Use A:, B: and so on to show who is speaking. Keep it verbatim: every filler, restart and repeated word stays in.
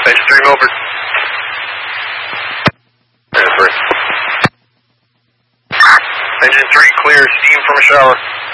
A: Engine three, Milford. Engine three, clear, steam from a shower.